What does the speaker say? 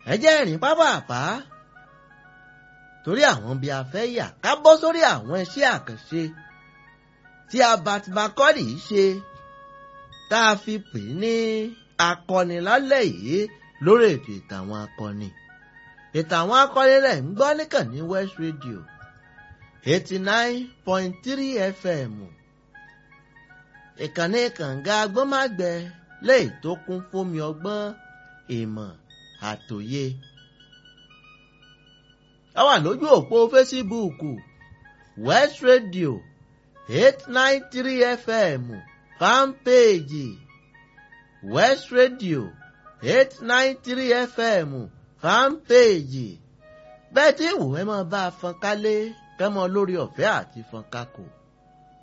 ẹ jẹ́ rìn pápápá torí àwọn bí a fẹ́ yà ká bọ́ sórí àwọn iṣẹ́ àkànṣe tí Abat Macaulay ṣe tá a fi pè ní akọni lálẹ́ yìí lórí ètò ìtàwọn akọni. Ìtàwọn akọni rẹ̀ ń gbọ́ níkànnì West Radio 89.3 FM. Ìkànnì kànga agbọ́nmágbẹ léyìí tó kún fómi ọgbọ́n ìmọ̀ àtòye. A wà lójú òpó Fésíbúùkù West Radio 893 FM fanpage West Radio 893 FM fanpage. Bẹ́ẹ̀ tí ìwò ẹ máa bá a fọn kálé kẹ́mọ lórí ọ̀fẹ́ àti fọn kákò.